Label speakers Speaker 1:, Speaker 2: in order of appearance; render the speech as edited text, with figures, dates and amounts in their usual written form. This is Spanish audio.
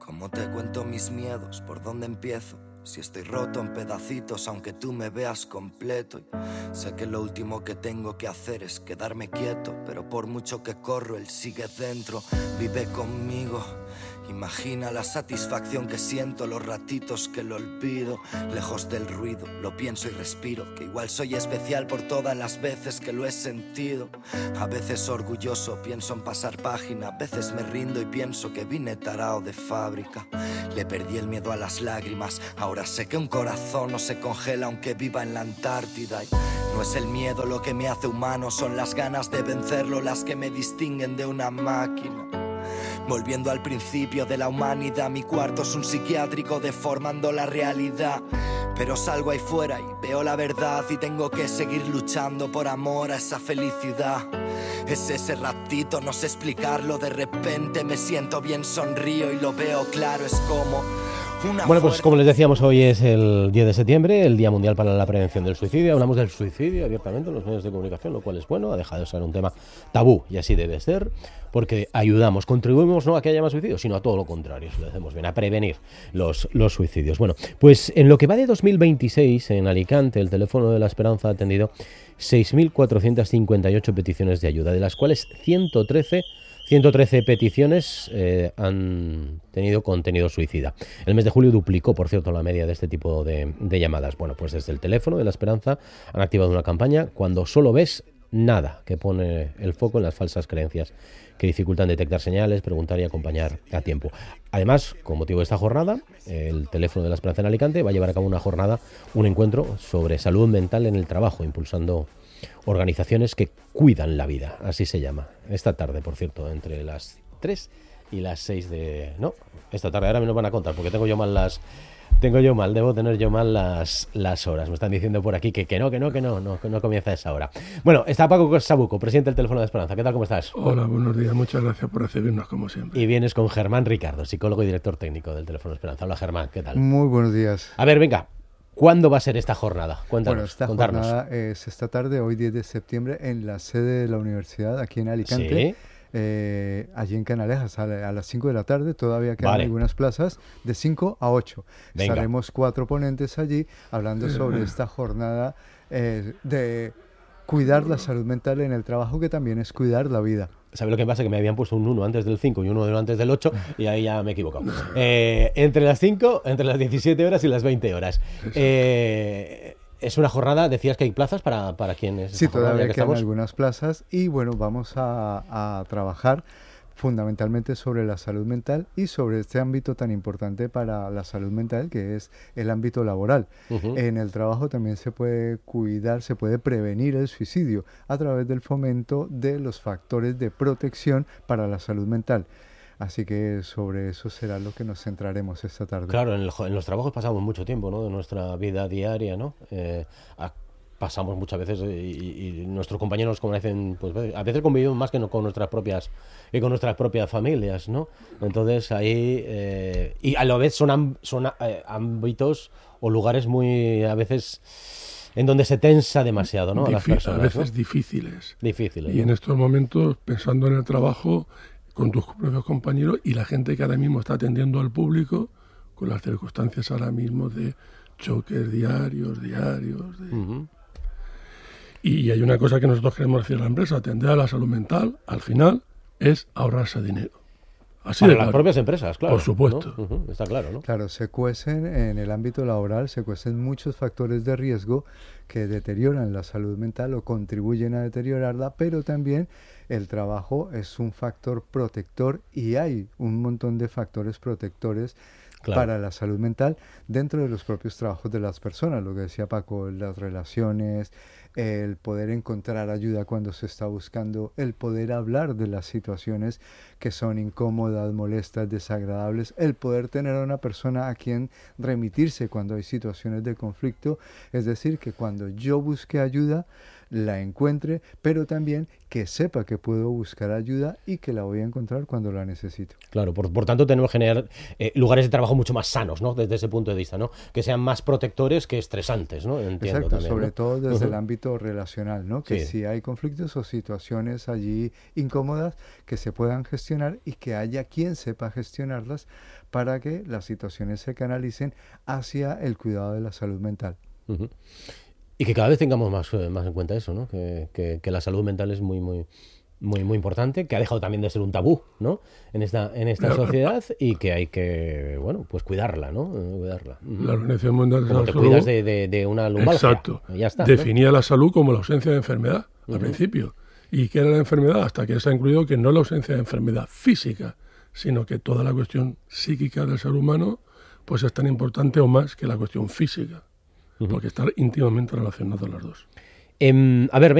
Speaker 1: ¿Cómo te cuento mis miedos? ¿Por dónde empiezo? Si estoy roto en pedacitos, aunque tú me veas completo. Y sé que lo último que tengo que hacer es quedarme quieto, pero por mucho que corro, él sigue dentro, vive conmigo. Imagina la satisfacción que siento los ratitos que lo olvido. Lejos del ruido, lo pienso y respiro, que igual soy especial por todas las veces que lo he sentido. A veces orgulloso pienso en pasar página, a veces me rindo y pienso que vine tarao de fábrica. Le perdí el miedo a las lágrimas, ahora sé que un corazón no se congela aunque viva en la Antártida. Y no es el miedo lo que me hace humano, son las ganas de vencerlo las que me distinguen de una máquina. Volviendo al principio de la humanidad, mi cuarto es un psiquiátrico deformando la realidad. Pero salgo ahí fuera y veo la verdad y tengo que seguir luchando por amor a esa felicidad. Es ese ratito, no sé explicarlo, de repente me siento bien, sonrío y lo veo claro, es como... Bueno, pues como les decíamos, hoy es el 10 de septiembre, el Día Mundial para la Prevención del Suicidio. Hablamos del suicidio abiertamente en los medios de comunicación, lo cual es bueno, ha dejado de ser un tema tabú y así debe ser, porque ayudamos, contribuimos no a que haya más suicidios, sino a todo lo contrario, si lo hacemos bien, a prevenir los suicidios. Bueno, pues en lo que va de 2026, en Alicante, el teléfono de la Esperanza ha atendido 6.458 peticiones de ayuda, de las cuales 113 peticiones han tenido contenido suicida. El mes de julio duplicó, por cierto, la media de este tipo de llamadas. Bueno, pues desde el teléfono de la Esperanza han activado una campaña Cuando solo ves nada, que pone el foco en las falsas creencias que dificultan detectar señales, preguntar y acompañar a tiempo. Además, con motivo de esta jornada, el teléfono de la Esperanza en Alicante va a llevar a cabo un encuentro sobre salud mental en el trabajo, impulsando organizaciones que cuidan la vida, así se llama. Esta tarde, por cierto, entre las 3 y las 6 de... No, esta tarde, ahora me lo van a contar, porque debo tener yo mal las horas. Me están diciendo por aquí que no comienza a esa hora. Bueno, está Paco Sabuco, presidente del teléfono de Esperanza. ¿Qué tal, cómo estás?
Speaker 2: Hola, buenos días, muchas gracias por recibirnos como siempre.
Speaker 1: Y vienes con Germán Ricardo, psicólogo y director técnico del teléfono de Esperanza. Hola, Germán, ¿qué tal?
Speaker 3: Muy buenos días.
Speaker 1: A ver, venga. ¿Cuándo va a ser esta jornada? Cuéntanos,
Speaker 3: bueno, esta
Speaker 1: contarnos.
Speaker 3: Jornada es esta tarde, hoy 10 de septiembre, en la sede de la universidad, aquí en Alicante. ¿Sí? Allí en Canalejas, a las 5 de la tarde, todavía quedan algunas plazas, de 5 a 8. Venga. Estaremos 4 ponentes allí hablando sobre esta jornada de cuidar la salud mental en el trabajo, que también es cuidar la vida.
Speaker 1: ¿Sabe lo que pasa? Que me habían puesto un 1 antes del 5 y un 1 antes del 8 y ahí ya me he equivocado. Entre las 5, entre las 17 horas y las 20 horas. Es una jornada, decías que hay plazas para quienes...
Speaker 3: Sí, todavía quedan algunas plazas y bueno, vamos a trabajar fundamentalmente sobre la salud mental y sobre este ámbito tan importante para la salud mental, que es el ámbito laboral. Uh-huh. En el trabajo también se puede cuidar, se puede prevenir el suicidio a través del fomento de los factores de protección para la salud mental. Así que sobre eso será lo que nos centraremos esta tarde.
Speaker 1: Claro, en los trabajos pasamos mucho tiempo, ¿no?, de nuestra vida diaria, ¿no? Pasamos muchas veces y nuestros compañeros, como dicen, pues a veces convivimos más que con nuestras propias familias, ¿no? Entonces ahí y a la vez son ámbitos o lugares muy a veces en donde se tensa demasiado, ¿no? A las personas,
Speaker 2: a veces, ¿no? Difíciles. Y en estos momentos, pensando en el trabajo con tus propios compañeros y la gente que ahora mismo está atendiendo al público, con las circunstancias ahora mismo de choques diarios. Uh-huh. Y hay una cosa que nosotros queremos decir a la empresa: atender a la salud mental, al final, es ahorrarse dinero. Así
Speaker 1: para las propias empresas, claro.
Speaker 2: Por supuesto.
Speaker 1: ¿No? Uh-huh, está claro, ¿no?
Speaker 3: Claro, se cuecen en el ámbito laboral, se cuecen muchos factores de riesgo que deterioran la salud mental o contribuyen a deteriorarla, pero también el trabajo es un factor protector y hay un montón de factores protectores para la salud mental dentro de los propios trabajos de las personas. Lo que decía Paco, las relaciones, el poder encontrar ayuda cuando se está buscando, el poder hablar de las situaciones que son incómodas, molestas, desagradables, el poder tener a una persona a quien remitirse cuando hay situaciones de conflicto. Es decir, que cuando yo busque ayuda, la encuentre, pero también que sepa que puedo buscar ayuda y que la voy a encontrar cuando la necesito.
Speaker 4: Claro, por tanto tenemos que generar lugares de trabajo mucho más sanos, ¿no? Desde ese punto de vista, ¿no? Que sean más protectores que estresantes, ¿no? Entiendo.
Speaker 3: Exacto,
Speaker 4: también,
Speaker 3: sobre
Speaker 4: ¿no?
Speaker 3: todo desde el ámbito relacional, ¿no? Que
Speaker 4: Sí.
Speaker 3: si hay conflictos o situaciones allí incómodas, que se puedan gestionar y que haya quien sepa gestionarlas para que las situaciones se canalicen hacia el cuidado de la salud mental.
Speaker 4: Uh-huh. Y que cada vez tengamos más en cuenta eso, ¿no? Que la salud mental es muy importante, que ha dejado también de ser un tabú, ¿no? En esta sociedad, y que hay que, bueno, pues cuidarla, ¿no? Cuidarla.
Speaker 2: La Organización Mundial de
Speaker 4: Como
Speaker 2: la
Speaker 4: te
Speaker 2: Salud,
Speaker 4: cuidas de una lumbalgia.
Speaker 2: exacto,
Speaker 4: Ya está,
Speaker 2: definía
Speaker 4: ¿no?
Speaker 2: la salud como la ausencia de enfermedad al principio. ¿Y qué era la enfermedad? Hasta que se ha incluido que no la ausencia de enfermedad física, sino que toda la cuestión psíquica del ser humano pues es tan importante o más que la cuestión física, porque están íntimamente relacionadas las dos.
Speaker 4: A ver, venga.